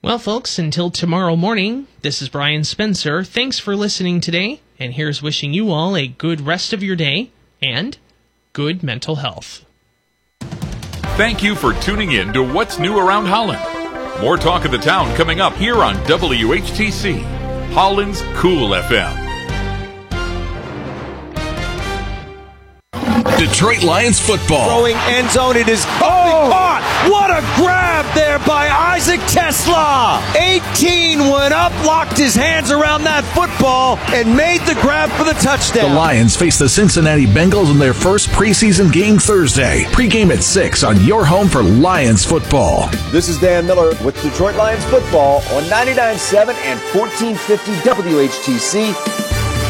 Well, folks, until tomorrow morning, this is Brian Spencer. Thanks for listening today, and here's wishing you all a good rest of your day and good mental health. Thank you for tuning in to What's New Around Holland. More talk of the town coming up here on WHTC, Holland's Cool FM. Detroit Lions football. Throwing end zone, it is caught. What a grab there by Isaac Tesla. 18 went up, locked his hands around that football, and made the grab for the touchdown. The Lions face the Cincinnati Bengals in their first preseason game Thursday. Pre-game at 6 on your home for Lions football. This is Dan Miller with Detroit Lions football on 99.7 and 1450 WHTC.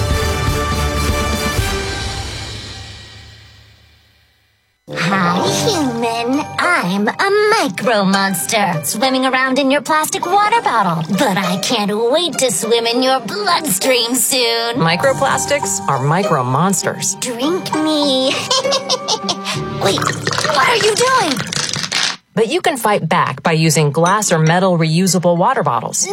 Hi, human. I'm a micro monster swimming around in your plastic water bottle. But I can't wait to swim in your bloodstream soon. Microplastics are micro monsters. Drink me. Wait, what are you doing? But you can fight back by using glass or metal reusable water bottles.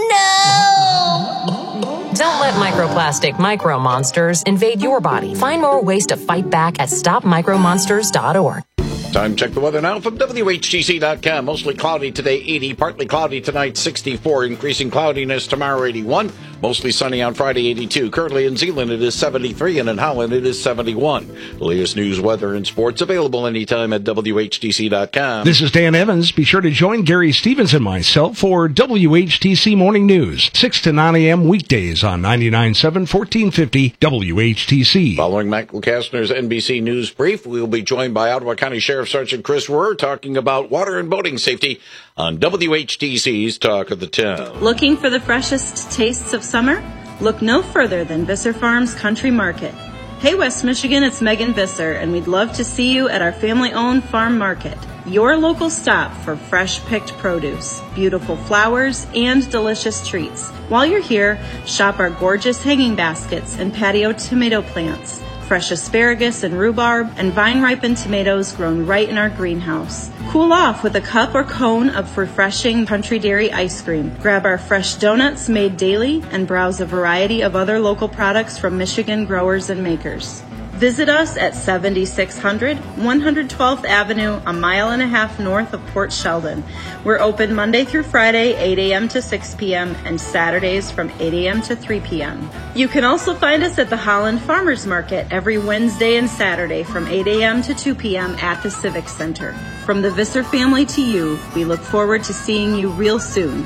No! Don't let microplastic micro monsters invade your body. Find more ways to fight back at stopmicromonsters.org. Time to check the weather now from WHTC.com. Mostly cloudy today, 80. Partly cloudy tonight, 64. Increasing cloudiness tomorrow, 81. Mostly sunny on Friday, 82. Currently in Zeeland, it is 73. And in Holland, it is 71. The latest news, weather, and sports available anytime at WHTC.com. This is Dan Evans. Be sure to join Gary Stevens and myself for WHTC Morning News, 6 to 9 a.m. weekdays on 99.7, 1450 WHTC. Following Michael Kastner's NBC News Brief, we will be joined by Ottawa County Sheriff Sergeant Chris Rohr talking about water and boating safety on WHTC's Talk of the Town. Looking for the freshest tastes of summer? Look no further than Visser Farms Country Market. Hey West Michigan, it's Megan Visser, and we'd love to see you at our family-owned farm market. Your local stop for fresh-picked produce, beautiful flowers, and delicious treats. While you're here, shop our gorgeous hanging baskets and patio tomato plants, fresh asparagus and rhubarb, and vine-ripened tomatoes grown right in our greenhouse. Cool off with a cup or cone of refreshing Country Dairy ice cream. Grab our fresh donuts made daily and browse a variety of other local products from Michigan growers and makers. Visit us at 7600 112th Avenue, a mile and a half north of Port Sheldon. We're open Monday through Friday, 8 a.m. to 6 p.m., and Saturdays from 8 a.m. to 3 p.m. You can also find us at the Holland Farmers Market every Wednesday and Saturday from 8 a.m. to 2 p.m. at the Civic Center. From the Visser family to you, we look forward to seeing you real soon.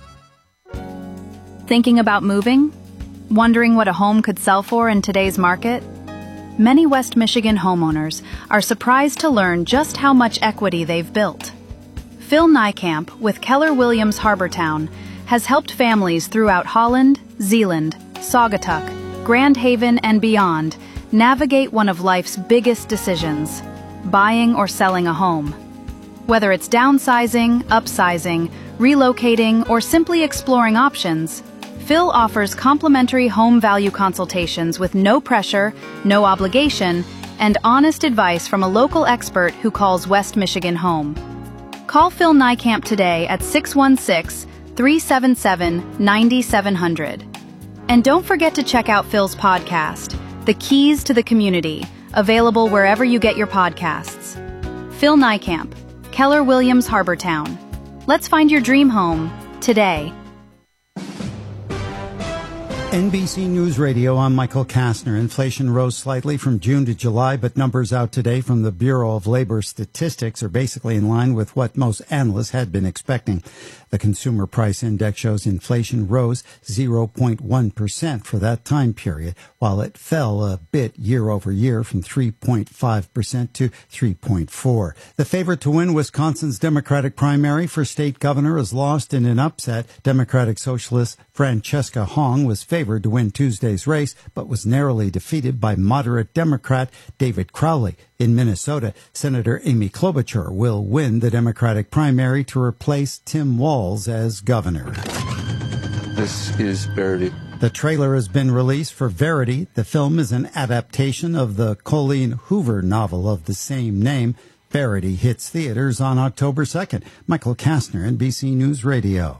Thinking about moving? Wondering what a home could sell for in today's market? Many West Michigan homeowners are surprised to learn just how much equity they've built. Phil Nijkamp with Keller Williams Harbortown has helped families throughout Holland, Zeeland, Saugatuck, Grand Haven, and beyond navigate one of life's biggest decisions, buying or selling a home. Whether it's downsizing, upsizing, relocating, or simply exploring options, Phil offers complimentary home value consultations with no pressure, no obligation, and honest advice from a local expert who calls West Michigan home. Call Phil Nijkamp today at 616-377-9700. And don't forget to check out Phil's podcast, The Keys to the Community, available wherever you get your podcasts. Phil Nijkamp, Keller Williams Harbortown. Let's find your dream home today. NBC News Radio, I'm Michael Kastner. Inflation rose slightly from June to July, but numbers out today from the Bureau of Labor Statistics are basically in line with what most analysts had been expecting. The Consumer Price Index shows inflation rose 0.1% for that time period, while it fell a bit year over year from 3.5% to 3.4%. The favorite to win Wisconsin's Democratic primary for state governor is lost in an upset. Democratic Socialist Francesca Hong was favored to win Tuesday's race, but was narrowly defeated by moderate Democrat David Crowley. In Minnesota, Senator Amy Klobuchar will win the Democratic primary to replace Tim Walz as governor. This is Verity. The trailer has been released for Verity. The film is an adaptation of the Colleen Hoover novel of the same name. Verity hits theaters on October 2nd. Michael Kastner, NBC News Radio.